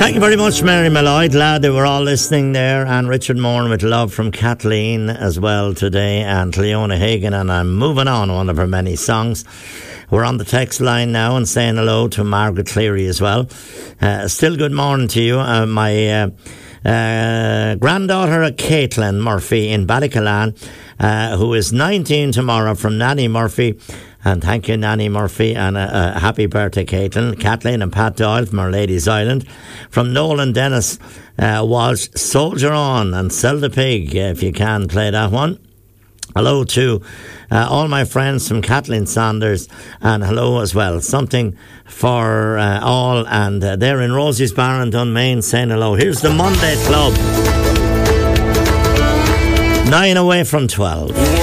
Thank you very much, Mary Malloy. Glad they were all listening there. And Richard Moore with love from Kathleen as well today. And Leona Hagan. And I'm moving on one of her many songs. We're on the text line now and saying hello to Margaret Cleary as well. Still good morning to you. My granddaughter Caitlin Murphy in Ballycalan, who is 19 tomorrow, from Nanny Murphy. And thank you, Nanny Murphy, and a happy birthday, Caitlin. Kathleen and Pat Doyle from Our Lady's Island. From Nolan Dennis Walsh, Soldier On and Sell the Pig, if you can play that one. Hello to all my friends from Kathleen Sanders, and hello as well. Something for all, and they're in Rosie's Bar in Dunmain saying hello. Here's the Monday Club. 9 away from 12.